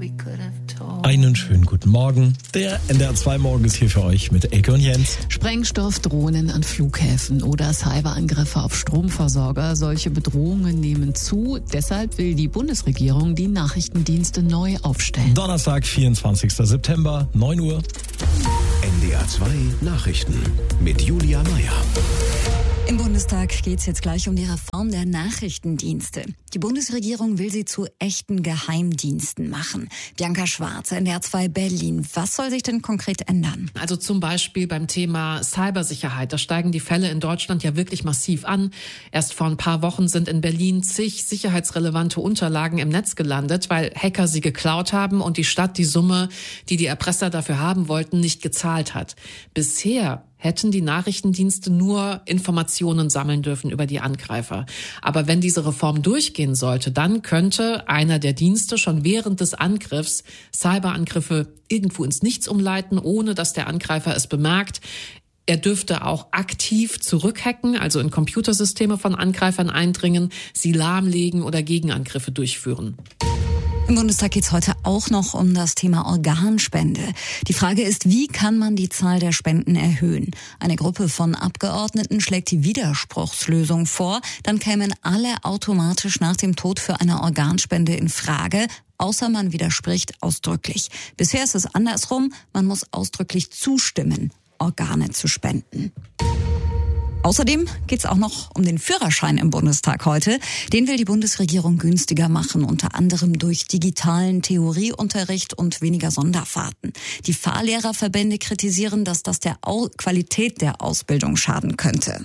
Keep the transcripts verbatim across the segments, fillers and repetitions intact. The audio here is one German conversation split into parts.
Einen schönen guten Morgen. Der N D R zwei Morgen ist hier für euch mit Elke und Jens. Sprengstoff, Drohnen an Flughäfen oder Cyberangriffe auf Stromversorger. Solche Bedrohungen nehmen zu. Deshalb will die Bundesregierung die Nachrichtendienste neu aufstellen. Donnerstag, vierundzwanzigster September, neun Uhr. N D R zwei Nachrichten mit Julia Meyer. Im Bundestag geht es jetzt gleich um die Reform der Nachrichtendienste. Die Bundesregierung will sie zu echten Geheimdiensten machen. Bianca Schwarz, N D R zwei Berlin. Was soll sich denn konkret ändern? Also zum Beispiel beim Thema Cybersicherheit. Da steigen die Fälle in Deutschland ja wirklich massiv an. Erst vor ein paar Wochen sind in Berlin zig sicherheitsrelevante Unterlagen im Netz gelandet, weil Hacker sie geklaut haben und die Stadt die Summe, die die Erpresser dafür haben wollten, nicht gezahlt hat. Bisher hätten die Nachrichtendienste nur Informationen sammeln dürfen über die Angreifer. Aber wenn diese Reform durchgehen sollte, dann könnte einer der Dienste schon während des Angriffs Cyberangriffe irgendwo ins Nichts umleiten, ohne dass der Angreifer es bemerkt. Er dürfte auch aktiv zurückhacken, also in Computersysteme von Angreifern eindringen, sie lahmlegen oder Gegenangriffe durchführen. Im Bundestag geht es heute auch noch um das Thema Organspende. Die Frage ist, wie kann man die Zahl der Spenden erhöhen? Eine Gruppe von Abgeordneten schlägt die Widerspruchslösung vor. Dann kämen alle automatisch nach dem Tod für eine Organspende in Frage, außer man widerspricht ausdrücklich. Bisher ist es andersrum, man muss ausdrücklich zustimmen, Organe zu spenden. Außerdem geht es auch noch um den Führerschein im Bundestag heute. Den will die Bundesregierung günstiger machen, unter anderem durch digitalen Theorieunterricht und weniger Sonderfahrten. Die Fahrlehrerverbände kritisieren, dass das der Qualität der Ausbildung schaden könnte.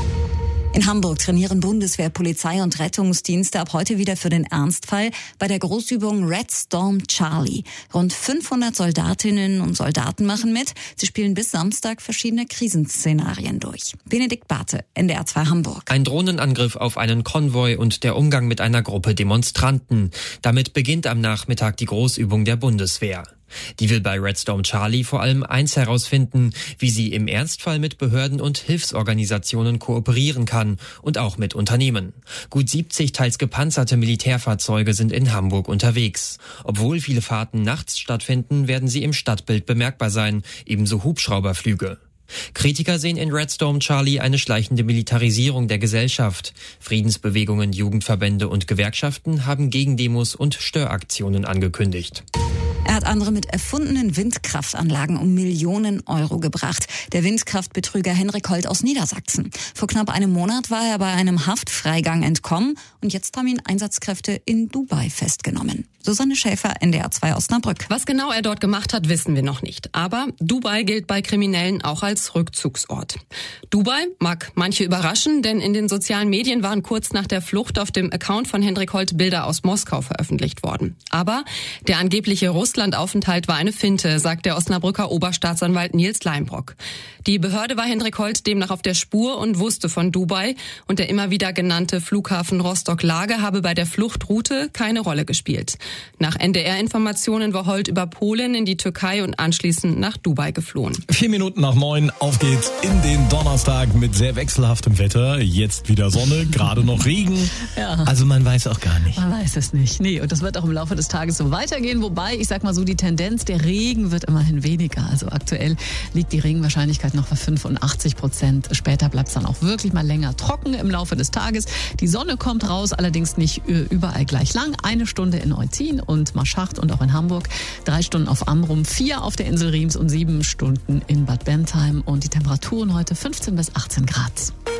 In Hamburg trainieren Bundeswehr, Polizei und Rettungsdienste ab heute wieder für den Ernstfall bei der Großübung Red Storm Charlie. Rund fünfhundert Soldatinnen und Soldaten machen mit. Sie spielen bis Samstag verschiedene Krisenszenarien durch. Benedikt Barthe, N D R zwei Hamburg. Ein Drohnenangriff auf einen Konvoi und der Umgang mit einer Gruppe Demonstranten. Damit beginnt am Nachmittag die Großübung der Bundeswehr. Die will bei Red Storm Charlie vor allem eins herausfinden, wie sie im Ernstfall mit Behörden und Hilfsorganisationen kooperieren kann und auch mit Unternehmen. Gut siebzig teils gepanzerte Militärfahrzeuge sind in Hamburg unterwegs. Obwohl viele Fahrten nachts stattfinden, werden sie im Stadtbild bemerkbar sein, ebenso Hubschrauberflüge. Kritiker sehen in Red Storm Charlie eine schleichende Militarisierung der Gesellschaft. Friedensbewegungen, Jugendverbände und Gewerkschaften haben Gegendemos und Störaktionen angekündigt. Er hat andere mit erfundenen Windkraftanlagen um Millionen Euro gebracht. Der Windkraftbetrüger Henrik Holt aus Niedersachsen. Vor knapp einem Monat war er bei einem Haftfreigang entkommen und jetzt haben ihn Einsatzkräfte in Dubai festgenommen. Susanne Schäfer, N D R zwei Osnabrück. Was genau er dort gemacht hat, wissen wir noch nicht. Aber Dubai gilt bei Kriminellen auch als Rückzugsort. Dubai mag manche überraschen, denn in den sozialen Medien waren kurz nach der Flucht auf dem Account von Henrik Holt Bilder aus Moskau veröffentlicht worden. Aber der angebliche Russlandaufenthalt war eine Finte, sagt der Osnabrücker Oberstaatsanwalt Nils Leimbrock. Die Behörde war Henrik Holt demnach auf der Spur und wusste von Dubai. Und der immer wieder genannte Flughafen Rostock-Lage habe bei der Fluchtroute keine Rolle gespielt. Nach N D R-Informationen war Holt über Polen in die Türkei und anschließend nach Dubai geflohen. Vier Minuten nach neun, auf geht's in den Donnerstag mit sehr wechselhaftem Wetter. Jetzt wieder Sonne, gerade noch Regen. Ja. Also man weiß auch gar nicht. Man weiß es nicht. Nee, und das wird auch im Laufe des Tages so weitergehen. Wobei, ich sag mal so, die Tendenz, der Regen wird immerhin weniger. Also aktuell liegt die Regenwahrscheinlichkeit noch bei fünfundachtzig Prozent. Später bleibt es dann auch wirklich mal länger trocken im Laufe des Tages. Die Sonne kommt raus, allerdings nicht überall gleich lang. Eine Stunde in Eutin und Marschacht und auch in Hamburg. Drei Stunden auf Amrum, vier auf der Insel Riems und sieben Stunden in Bad Bentheim. Und die Temperaturen heute fünfzehn bis achtzehn Grad.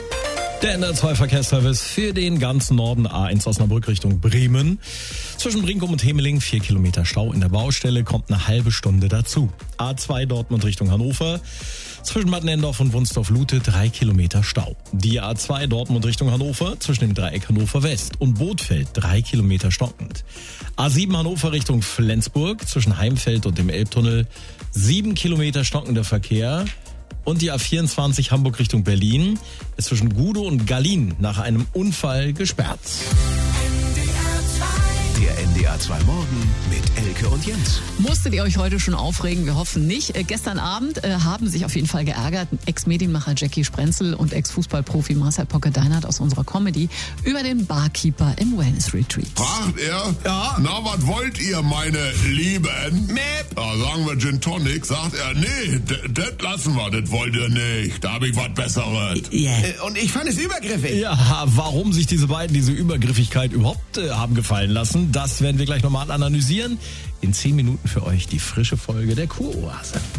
Der N D R zwei Verkehrsservice für den ganzen Norden, A eins Osnabrück Richtung Bremen. Zwischen Brinkum und Hemeling vier Kilometer Stau in der Baustelle, kommt eine halbe Stunde dazu. A zwei Dortmund Richtung Hannover. Zwischen Bad Nendorf und Wunstorf-Lute drei Kilometer Stau. Die A zwei Dortmund Richtung Hannover zwischen dem Dreieck Hannover West und Bothfeld drei Kilometer stockend. A sieben Hannover Richtung Flensburg zwischen Heimfeld und dem Elbtunnel sieben Kilometer stockender Verkehr. Und die A vierundzwanzig Hamburg Richtung Berlin ist zwischen Gudow und Gallien nach einem Unfall gesperrt. Der N D D R zwei Morgen mit Elke und Jens. Musstet ihr euch heute schon aufregen? Wir hoffen nicht. Äh, gestern Abend äh, haben sich auf jeden Fall geärgert Ex-Medienmacher Jackie Sprenzel und Ex-Fußballprofi Marcel Pocke-Deinert aus unserer Comedy über den Barkeeper im Wellness-Retreat. Fragt er? Ja. Na, was wollt ihr, meine Lieben? Mäp. Ja, sagen wir Gin Tonic. Sagt er, nee, das lassen wir, das wollt ihr nicht. Da hab ich was Besseres. Ja. Und ich fand es übergriffig. Ja, warum sich diese beiden diese Übergriffigkeit überhaupt äh, haben gefallen lassen, das werden wir gleich nochmal analysieren. In zehn Minuten für euch die frische Folge der Kuroase.